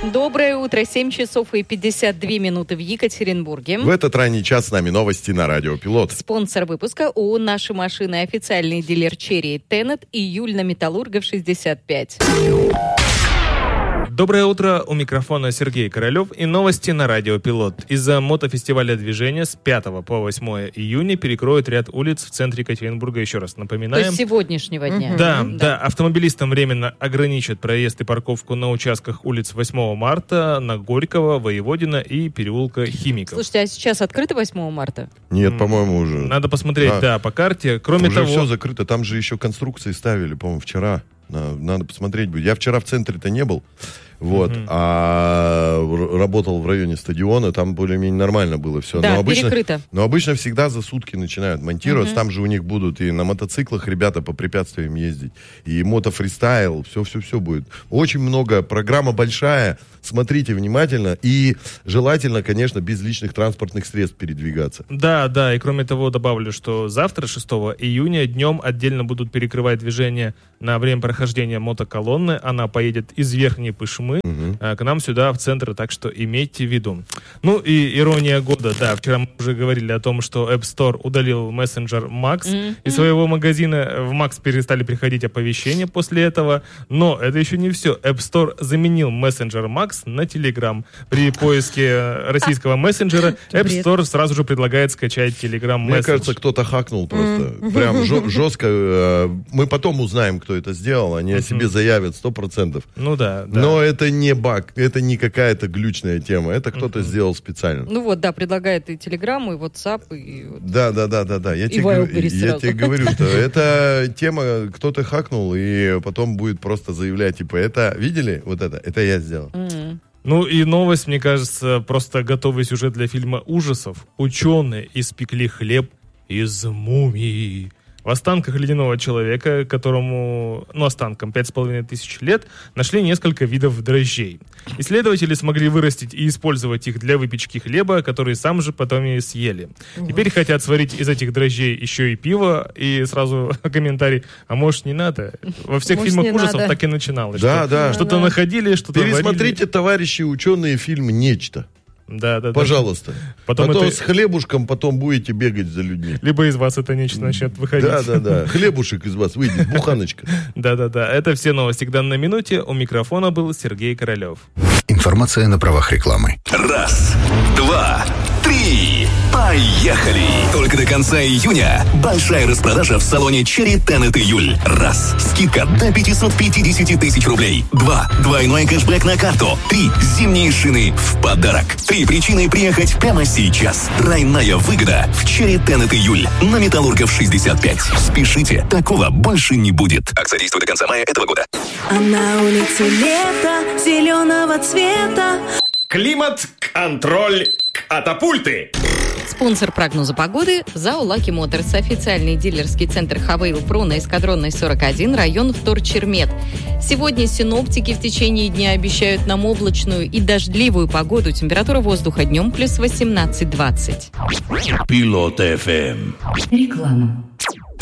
Доброе утро, 7 часов и 52 минуты в Екатеринбурге. В этот ранний час с нами новости на Радио Пилот. Спонсор выпуска ООО «Наши машины», официальный дилер Черри Тенет, июль на Металлургов 65. Доброе утро, у микрофона Сергей Королев и новости на Радио Пилот. Из-за мотофестиваля движения с 5 по 8 июня перекроют ряд улиц в центре Екатеринбурга, еще раз напоминаем. То есть сегодняшнего дня. Да, автомобилистам временно ограничат проезд и парковку на участках улиц 8 марта, на Горького, Воеводина и переулка Химиков. Слушайте, а сейчас открыто 8 марта? Нет, по-моему, уже. Надо посмотреть, по карте. Кроме уже того... все закрыто, там же еще конструкции ставили, по-моему, вчера. Надо посмотреть будет. Я вчера в центре-то не был, а работал в районе стадиона, там более-менее нормально было все. Да, перекрыто. Но обычно всегда за сутки начинают монтировать. Там же у них будут и на мотоциклах ребята по препятствиям ездить, и мотофристайл, все будет. Очень много, программа большая, смотрите внимательно, и желательно, конечно, без личных транспортных средств передвигаться. Да, и кроме того добавлю, что завтра, 6 июня, днем отдельно будут перекрывать движение на время прохождения мотоколонны. Она поедет из Верхней Пышмы к нам сюда, в центр, так что имейте в виду. Ну и ирония года, да, вчера мы уже говорили о том, что App Store удалил мессенджер Max из своего магазина. В Max перестали приходить оповещения после этого, но это еще не все. App Store заменил мессенджер Max на Telegram. При поиске российского мессенджера App Store сразу же предлагает скачать Telegram Message. Мне кажется, кто-то хакнул просто. Прям жестко. Мы потом узнаем, кто это сделал. Они о себе заявят 100%. Ну да. Но это не баг, это не какая-то глючная тема. Это кто-то сделал специально. Ну вот, да, предлагает и Telegram, и WhatsApp, и... Да. Я тебе говорю, что эта тема кто-то хакнул, и потом будет просто заявлять, типа, это, видели? Вот это я сделал. Ну и новость, мне кажется, просто готовый сюжет для фильма ужасов. Ученые испекли хлеб из мумий. В останках ледяного человека, которому, останкам 5500 лет, нашли несколько видов дрожжей. Исследователи смогли вырастить и использовать их для выпечки хлеба, который сам же потом и съели. Теперь хотят сварить из этих дрожжей еще и пиво, и сразу комментарий, а может не надо? Во всех фильмах ужасов так и начиналось. Что-то находили, что-то варили. Пересмотрите, товарищи ученые, фильм «Нечто». Да. Пожалуйста. Потом это... с хлебушком потом будете бегать за людьми. Либо из вас это нечто начнет выходить. Да. Хлебушек из вас выйдет, буханочка. Да. Это все новости к данной минуте. У микрофона был Сергей Королев. Информация на правах рекламы. 1, 2, 3. Поехали! Только до конца июня большая распродажа в салоне Черри Тенет июль. 1. Скидка до 550 тысяч рублей. 2. Двойной кэшбэк на карту. 3. Зимние шины в подарок. 3 причины приехать прямо сейчас. Тройная выгода в Черри Тенет июль на Металлургов 65. Спешите, такого больше не будет. Акция действует до конца мая этого года. А на улице лето зеленого цвета. Климат-контроль катапульты. Спонсор прогноза погоды ЗАО «Лаки Моторс», официальный дилерский центр «Хавейл Про» на Эскадронной 41, район Вторчермет. Сегодня синоптики в течение дня обещают нам облачную и дождливую погоду. Температура воздуха днем плюс 18-20. Пилот FM. Реклама.